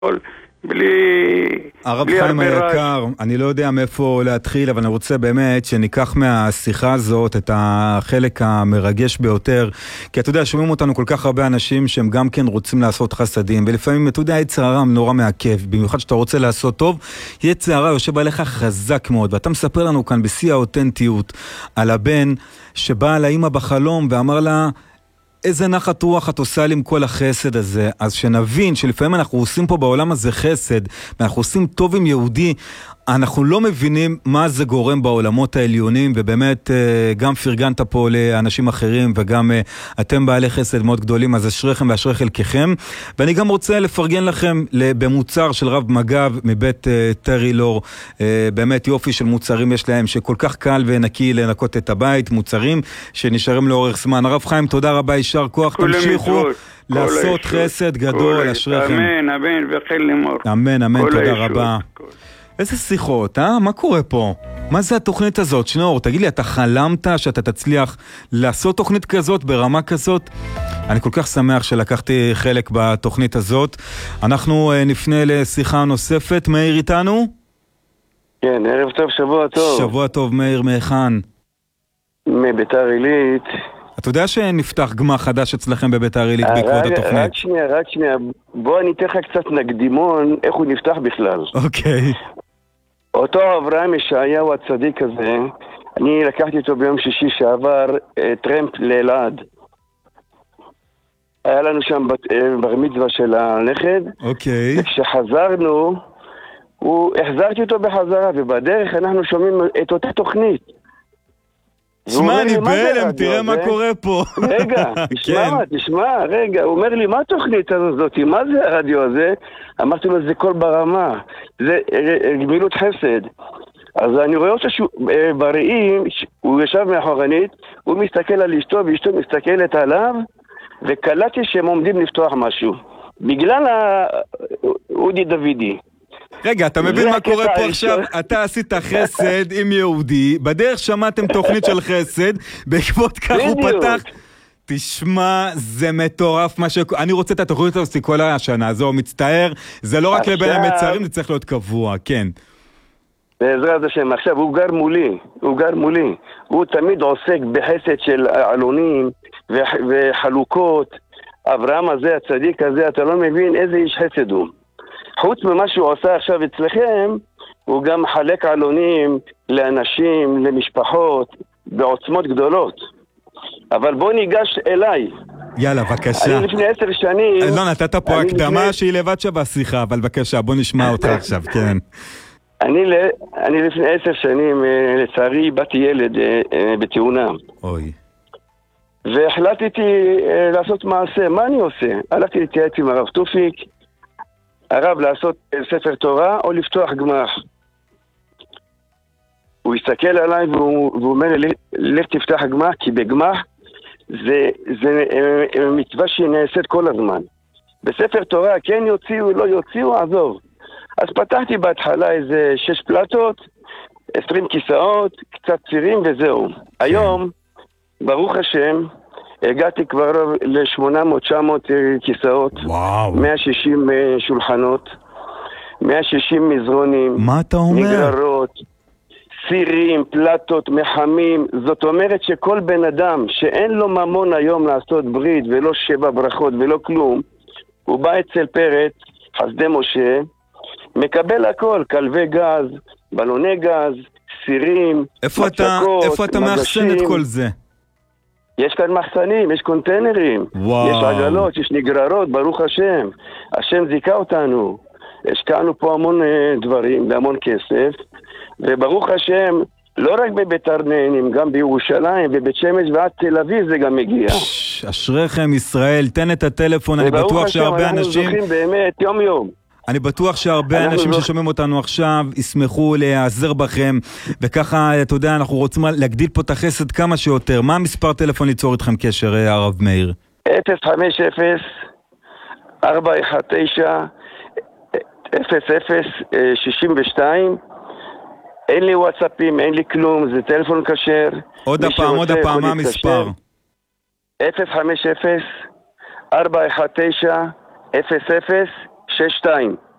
בלי הרב בלי חיים הרבה רעש. היקר, אני לא יודע מאיפה להתחיל, אבל אני רוצה באמת שניקח מהשיחה הזאת את החלק המרגש ביותר, כי אתה יודע, שומעים אותנו כל כך הרבה אנשים שהם גם כן רוצים לעשות חסדים, ולפעמים, אתה יודע, יצר הרע נורא מעכב, במיוחד שאתה רוצה לעשות טוב, יצר הרע יושב עליך חזק מאוד, ואתה מספר לנו כאן בשיא האותנטיות על הבן שבא לאמא בחלום ואמר לה, איזה נחת רוח את עושה לי עם כל החסד הזה. אז שנבין שלפעמים אנחנו עושים פה בעולם הזה חסד, ואנחנו עושים טוב עם יהודי, אנחנו לא מבינים מה זה גורם בעולמות העליונים, ובאמת גם פרגנת פה לאנשים אחרים, וגם אתם בעלי חסד מאוד גדולים, אז אשריכם ואשרי חלקכם. ואני גם רוצה לפרגן לכם במוצר של רב מגב מבית טרילור, באמת יופי של מוצרים יש להם, שכל כך קל ונקי לנקות את הבית, מוצרים שנשארים לאורך זמן. הרב חיים, תודה רבה, יישר כוח, תמשיכו לעשות חסד גדול, אשריכם. אמן, אמן, וחיל לימור. אמן, אמן, תודה רבה. איזה שיחות, מה קורה פה? מה זה התוכנית הזאת? שנור, תגיד לי, אתה חלמת שאתה תצליח לעשות תוכנית כזאת ברמה כזאת? אני כל כך שמח שלקחתי חלק בתוכנית הזאת. אנחנו נפנה לשיחה נוספת. מאיר איתנו? כן, ערב טוב, שבוע טוב. שבוע טוב, מאיר, מהיכן? מביתר עילית. אתה יודע שנפתח גמר חדש אצלכם בביתר עילית בעקבות התוכנית? רק שנייה. בוא אני אתן לך קצת נקדימון איך הוא נפתח בכלל. אוקיי. אותו אברהם ישעיהו הצדיק הזה, אני לקחתי אותו ביום שישי שעבר טרמפ לאלעד. היה לנו שם בר מצווה של הנכד. אוקיי. וכשחזרנו, החזרתי אותו בחזרה, ובדרך אנחנו שומעים את אותה תוכנית. שמע, אני בהלם, תראה מה קורה פה. רגע, תשמע, רגע, הוא אומר לי, מה התוכנית הזאת? מה זה הרדיו הזה? אמרתי לו, זה קול ברמה, זה גמילות חסד. אז אני רואה אותו בראי, הוא ישב מאחורנית, הוא מסתכל על אשתו, ואשתו מסתכלת עליו, וקלטתי שהם עומדים לפתוח משהו. בגלל אודי דוידי. רגע, אתה מבין מה קורה פה עכשיו? אתה עשית חסד עם יהודי, בדרך שמעתם תוכנית של חסד, בעקבות כך הוא פתח. תשמע, זה מטורף מה אני רוצה את התוכנית הזאת כל השנה, זהו, מצטער, זה לא רק לבין המצרים, זה צריך להיות קבוע, כן. בעזרת השם, עכשיו הוא גר מולי, הוא תמיד עוסק בחסד של עלונים וחלוקות. אברהם הזה, הצדיק הזה, אתה לא מבין איזה איש חסד הוא. חוץ ממה שהוא עושה עכשיו אצלכם, הוא גם חלק עלונים לאנשים, למשפחות, בעוצמות גדולות. אבל בוא ניגש אליי. יאללה, בבקשה. אני לפני 10 שנים... לא, נתת פה הקדמה שהיא לבד שווה שיחה, אבל בבקשה, בוא נשמע אותך עכשיו, כן. אני לפני 10 שנים, לצערי, באתי ילד בתאונה. אוי. והחלטתי לעשות מעשה. מה אני עושה? הלכתי להתייעץ עם הרב תופיק, הרב לעשות ספר תורה או לפתוח גמח. הוא הסתכל עליי והוא אומר לי, לך תפתח גמח, כי בגמח זה מצווה שהיא נעשית כל הזמן. בספר תורה כן יוציאו, לא יוציאו, עזוב. אז פתחתי בהתחלה איזה 6 פלטות, 20 כיסאות, קצת צירים וזהו. היום, ברוך השם, הגעתי כבר ל-800-900 כיסאות, וואו. 160 שולחנות, 160 מזרונים, מה אתה אומר? נגררות, סירים, פלטות, מחמים. זאת אומרת שכל בן אדם שאין לו ממון היום לעשות ברית ולא 7 ברכות ולא כלום, הוא בא אצל פרץ, חסדי משה, מקבל הכל, כלבי גז, בלוני גז, סירים, מצקות, איפה אתה מאחסן את כל זה? יש כאן מחסנים, יש קונטיינרים, יש עגלות, יש נגררות, ברוך השם. השם זיכה אותנו. השקענו פה המון דברים, בהמון כסף, וברוך השם, לא רק בביתר נהנים, גם בירושלים ובית שמש ועד תל אביב זה גם מגיע. אשריכם ישראל, תן את הטלפון, אני בטוח שהרבה אנשים... אנחנו זוכים באמת יום יום. אני בטוח שהרבה אנשים ששומעים אותנו עכשיו ישמחו להיעזר בכם, וככה, אתה יודע, אנחנו רוצים להגדיל פה את החסד כמה שיותר. מה המספר טלפון ליצור איתכם קשר, הרב מאיר? 050-419-0062. אין לי וואטסאפים, אין לי כלום, זה טלפון כשר. עוד הפעם, מה המספר? 050-419-0062. 6-2.